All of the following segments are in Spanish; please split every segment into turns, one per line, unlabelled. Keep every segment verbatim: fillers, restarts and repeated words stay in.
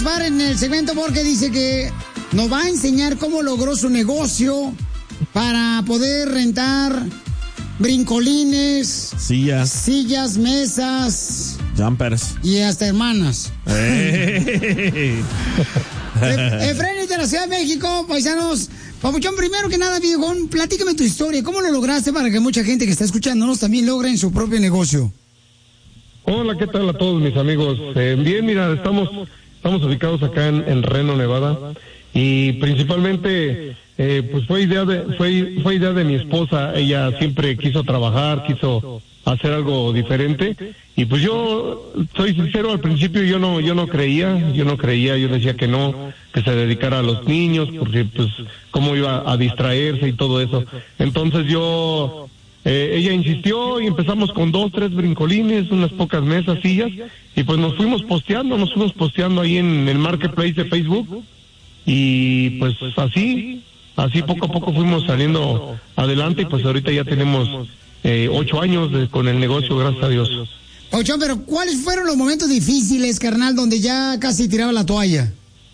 participar en el segmento porque dice que nos va a enseñar cómo logró su negocio para poder rentar brincolines,
sillas,
sillas, mesas,
jumpers
y hasta hermanas.
Hey.
Efraín de la Ciudad de México, paisanos. Papuchón, primero que nada, viejón, platícame tu historia. ¿Cómo lo lograste para que mucha gente que está escuchándonos también logre en su propio negocio?
Hola, ¿qué tal a todos mis amigos? Eh, bien, mira, estamos estamos ubicados acá en, en Reno, Nevada, y principalmente eh, pues fue idea de fue fue idea de mi esposa. Ella siempre quiso trabajar, quiso hacer algo diferente, y pues yo soy sincero, al principio yo no yo no creía, yo no creía, yo decía que no, que se dedicara a los niños, porque pues cómo iba a distraerse y todo eso. Entonces yo Eh, ella insistió y empezamos con dos, tres brincolines, unas pocas mesas, sillas, y pues nos fuimos posteando, nos fuimos posteando ahí en el marketplace de Facebook, y pues así, así poco a poco fuimos saliendo adelante, y pues ahorita ya tenemos eh, ocho años de, con el negocio, gracias a Dios.
Ocho, pero ¿cuáles fueron los momentos difíciles, carnal, donde ya casi tiraba la toalla?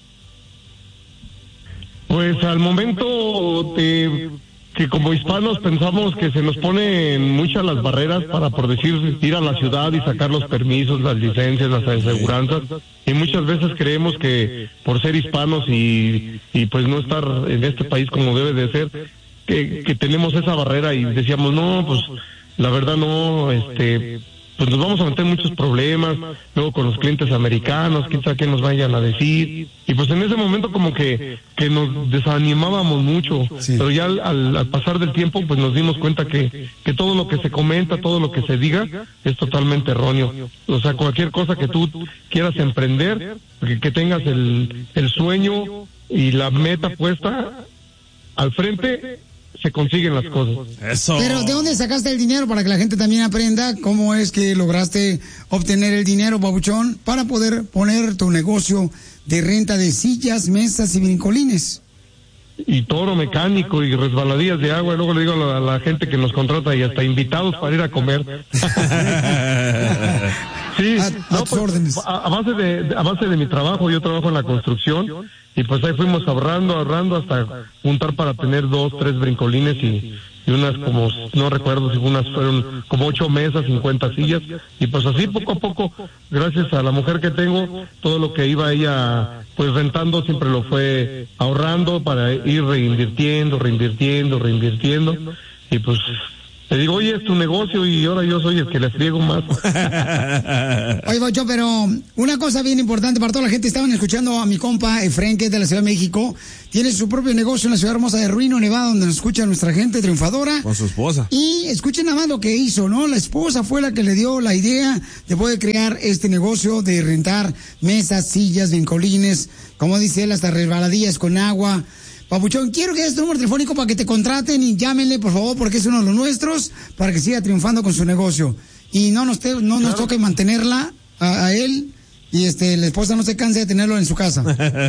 Pues al momento de... que como hispanos pensamos que se nos ponen muchas las barreras para, por decir, ir a la ciudad y sacar los permisos, las licencias, las aseguranzas, y muchas veces creemos que por ser hispanos y, y pues no estar en este país como debe de ser, que, que tenemos esa barrera, y decíamos, no, pues la verdad no, este... pues nos vamos a meter muchos problemas, luego con los clientes americanos, quién sabe qué nos vayan a decir, y pues en ese momento como que, que nos desanimábamos mucho, sí. Pero ya al, al, al pasar del tiempo pues nos dimos cuenta que, que todo lo que se comenta, todo lo que se diga es totalmente erróneo. O sea, cualquier cosa que tú quieras emprender, que, que tengas el, el sueño y la meta puesta al frente, se consiguen las cosas.
Eso.
Pero ¿de dónde sacaste el dinero para que la gente también aprenda cómo es que lograste obtener el dinero, babuchón, para poder poner tu negocio de renta de sillas, mesas y brincolines?
Y toro mecánico y resbaladillas de agua, y luego le digo a la, a la gente que nos contrata, y hasta invitados para ir a comer. Sí,
a,
no,
a tus
pues,
órdenes.
A, a base de a base de mi trabajo, yo trabajo en la construcción, y pues ahí fuimos ahorrando, ahorrando hasta juntar para tener dos, tres brincolines y, y unas como, no recuerdo si unas fueron como ocho mesas, cincuenta sillas, y pues así poco a poco, gracias a la mujer que tengo, todo lo que iba ella pues rentando siempre lo fue ahorrando para ir reinvirtiendo, reinvirtiendo, reinvirtiendo, y pues le digo, oye, es tu negocio y ahora yo soy el que le friego más.
Oye, Bocho, pero una cosa bien importante para toda la gente, estaban escuchando a mi compa Efraín, que es de la Ciudad de México, tiene su propio negocio en la ciudad hermosa de Reno, Nevada, donde nos escucha nuestra gente triunfadora.
Con su esposa.
Y escuchen nada más lo que hizo, ¿no? La esposa fue la que le dio la idea de poder crear este negocio de rentar mesas, sillas, brincolines, como dice él, hasta resbaladillas con agua. Papuchón, quiero que des tu número telefónico para que te contraten y llámenle, por favor, porque es uno de los nuestros, para que siga triunfando con su negocio. Y no nos, te, no claro. nos toque mantenerla a, a él, y este la esposa no se canse de tenerlo en su casa.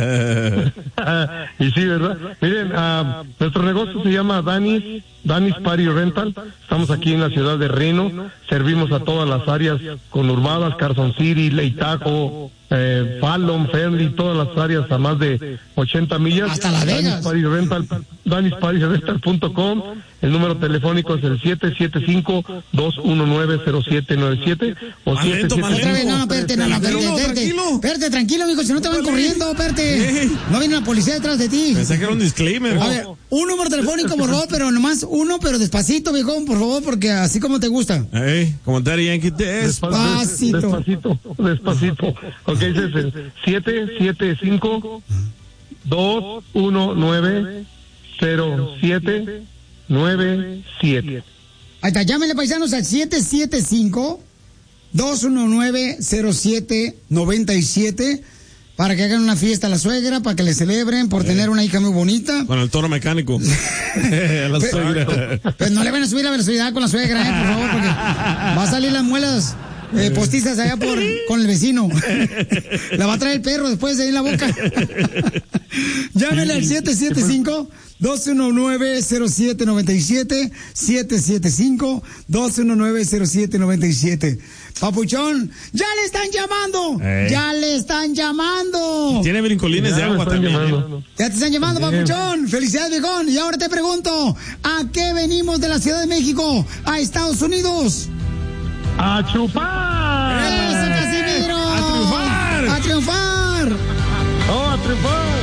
Y sí, ¿verdad? Miren, uh, nuestro negocio se llama Danis, Danis Party Rental. Estamos aquí en la ciudad de Reno. Servimos a todas las áreas conurbadas, Carson City, Lake Tahoe, eh, Fallon, Fernley, todas las áreas a más de ochenta millas.
Hasta La Vegas.
Danis Party Rental, Danis Party Rental punto com. El número telefónico es el siete siete cinco, dos uno nueve, cero siete nueve siete o siete siete cinco.
Otra vez, no, no, espérate, no, no, espérate, espérate, espérate, tranquilo, mijo, si no te van corriendo, espérate. No viene la policía detrás de ti.
Pensé que era un disclaimer.
A ver, un número telefónico, por favor, pero nomás uno, pero despacito, viejón, por favor, porque así como te gusta.
Ey, como Daddy Yankee,
despacito.
Despacito, despacito. Ok, ese es el siete siete cinco, dos uno nueve, cero siete nueve siete.
Ahí está, llámenle, paisanos, al siete siete cinco, dos uno nueve, cero siete nueve siete para que hagan una fiesta a la suegra, para que le celebren por eh. tener una hija muy bonita.
Con el toro mecánico. La suegra.
Pues no le van a subir la velocidad con la suegra, eh, por favor, porque va a salir las muelas eh, postizas allá por con el vecino. La va a traer el perro después de ahí en la boca. Llámenle al siete siete cinco, dos uno nueve, cero siete nueve siete, siete siete cinco, dos uno nueve, cero siete nueve siete. Papuchón, ya le están llamando. Ey. Ya le están llamando.
Tiene brincolines ya de agua también. Llamando.
Ya te están llamando, Bien. Papuchón. Felicidades, viejón. Y ahora te pregunto, ¿a qué venimos de la Ciudad de México a Estados Unidos?
¡A chupar!
¡Eso, Casimiro!
¡A triunfar!
¡A triunfar!
¡Oh, a triunfar!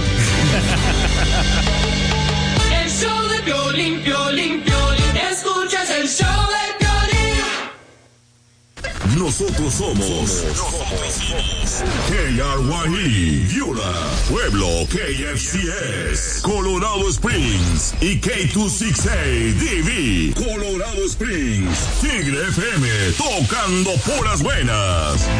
El show de Piolín, Piolín, Piolín. Escuchas el show de Piolín.
Nosotros somos K R Y E, Yura, Pueblo, K F C S, Colorado Springs y K doscientos sesenta y seis D V, Colorado Springs, Tigre F M, tocando puras buenas.